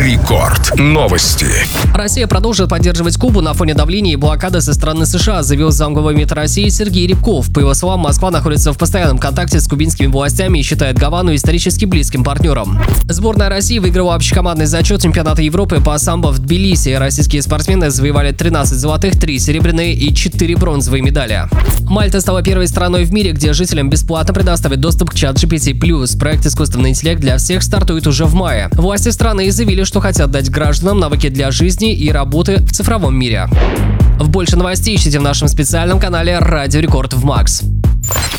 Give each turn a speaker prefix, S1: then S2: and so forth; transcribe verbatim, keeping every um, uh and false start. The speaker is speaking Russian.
S1: Рекорд. Новости.
S2: Россия продолжит поддерживать Кубу на фоне давления и блокады со стороны США, заявил замглавы МИД России Сергей Рябков. По его словам, Москва находится в постоянном контакте с кубинскими властями и считает Гавану исторически близким партнером. Сборная России выиграла общекомандный зачет чемпионата Европы по самбо в Тбилиси. Российские спортсмены завоевали тринадцать золотых, три серебряные и четыре бронзовые медали. Мальта стала первой страной в мире, где жителям бесплатно предоставят доступ к чат джи пи ти плюс. Проект «Искусственный интеллект для всех» стартует уже в мае. Власти страны заявили, что хотят дать гражданам навыки для жизни и работы в цифровом мире. В больше новостей ищите в нашем специальном канале «Радио Рекорд» в Макс.